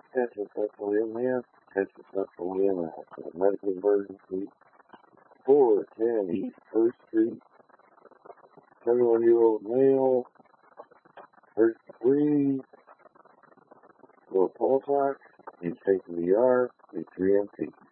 tetramethyl M, tetramethyl MS. Medical emergency, 410 East 1st Street. 71-year-old male, first degree, low pulse ox. He's taken the ER, he's 3 MT.